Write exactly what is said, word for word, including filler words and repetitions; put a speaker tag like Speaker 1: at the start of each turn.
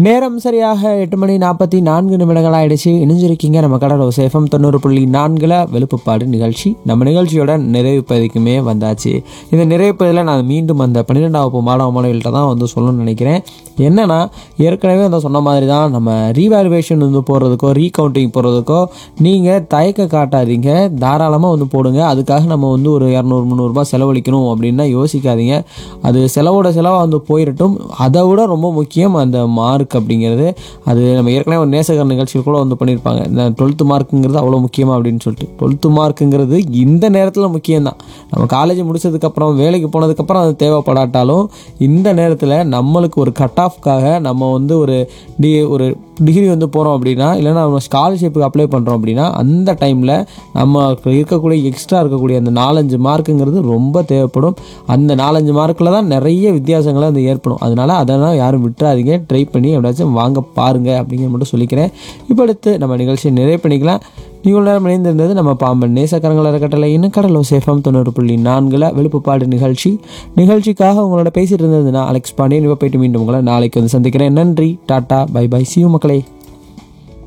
Speaker 1: நேரம் சரியாக எட்டு மணி நாற்பத்தி நான்கு நிமிடங்கள் ஆயிடுச்சு. இணைஞ்சிருக்கீங்க நம்ம கடலோசை எஃப்எம் தொண்ணூறு புள்ளி நான்கில் வெளுப்புப்பாடு நிகழ்ச்சி. நம்ம நிகழ்ச்சியோட நிறைவு பகுதிக்குமே வந்தாச்சு. இந்த நிறைவு பகுதியில் நான் மீண்டும் அந்த பன்னிரெண்டாம் வகுப்பு மாணவ மாணவிகள்கிட்ட தான் வந்து சொல்லணும்னு நினைக்கிறேன். என்னென்னா, ஏற்கனவே அந்த சொன்ன மாதிரி தான், நம்ம ரீவேல்யூவேஷன் வந்து போடுறதுக்கோ ரீகவுண்டிங் போடுறதுக்கோ நீங்கள் தயக்க காட்டாதீங்க, தாராளமாக வந்து போடுங்க. அதுக்காக நம்ம வந்து ஒரு இரநூறு முந்நூறுரூபா செலவழிக்கணும் அப்படின்னா யோசிக்காதீங்க. அது செலவோட செலவாக வந்து போயிடட்டும். அதை விட ரொம்ப முக்கியம் அந்த மார்க் அப்படிங்கிறது. அது நம்ம ஏற்கனவே ஒரு நேசகர் நிகழ்ச்சியில் கூட வந்து பண்ணியிருப்பாங்க, இந்த டுவெல்த்து மார்க்குங்கிறது அவ்வளோ முக்கியமாக அப்படின்னு சொல்லிட்டு. டுவெல்த்து மார்க்குங்கிறது இந்த நேரத்தில் முக்கியம்தான். நம்ம காலேஜ் முடிச்சதுக்கப்புறம் வேலைக்கு போனதுக்கப்புறம் அது தேவைப்படாட்டாலும் இந்த நேரத்தில் நம்மளுக்கு ஒரு கட் ஆஃப்காக நம்ம வந்து ஒரு டி ஒரு டிகிரி வந்து போகிறோம் அப்படின்னா, இல்லைனா நம்ம ஸ்காலர்ஷிப்புக்கு அப்ளை பண்ணுறோம் அப்படின்னா, அந்த டைமில் நம்ம இருக்கக்கூடிய எக்ஸ்ட்ரா இருக்கக்கூடிய அந்த நாலஞ்சு மார்க்குங்கிறது ரொம்ப தேவைப்படும். அந்த நாலஞ்சு மார்க்கில் தான் நிறைய வித்தியாசங்களை வந்து ஏற்படும். அதனால் அதெல்லாம் யாரும் விட்டுறாதீங்க, ட்ரை பண்ணி எப்படியாச்சும் வாங்க பாருங்கள் அப்படிங்கிற மட்டும் சொல்லிக்கிறேன். இப்போ அடுத்து நம்ம நிகழ்ச்சியை நிறைவு பண்ணிக்கலாம். இவ்வளோ நேரம் இணைந்திருந்தது நம்ம பாம்பன் நேசக்கரங்கள் அறக்கட்டளை இன்னும் கடலோசை எஃப்எம் தொண்ணூறு புள்ளி நான்கில் வெளுப்புப்பாடு நிகழ்ச்சி. நிகழ்ச்சிக்காக உங்களோட பேசிகிட்டு இருந்தது நான் அலெக்ஸ் பாண்டியன். இப்போ போயிட்டு மீண்டும் உங்களை நாளைக்கு வந்து சந்திக்கிறேன். நன்றி, tata, by by, C you மக்களே.